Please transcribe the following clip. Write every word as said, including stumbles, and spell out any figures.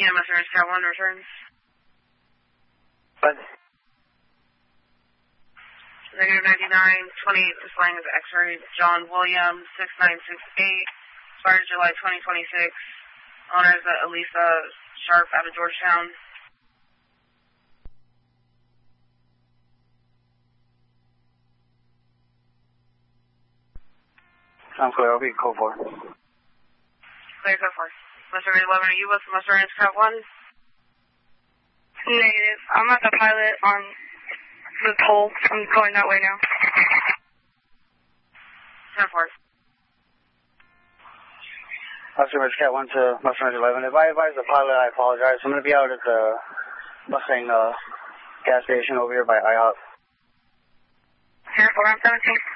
Yeah, Mister Cat one returns. What? Negative ninety-nine, twenty-eight, displaying as X-ray, John Williams, six nine six eight, expired July twenty twenty-six. Owner is Elisa Sharp out of Georgetown. I'm clear, I'll be code four. Clear, code four. Mister eleven, are you with Mister Cat one? Negative. I'm at the pilot on the pole. I'm going that way now. ten four. Officer Cat one to Mustang eleven. If I advise the pilot, I apologize. I'm going to be out at the Mustang uh, gas station over here by I hop. Here, four, I'm seventeen.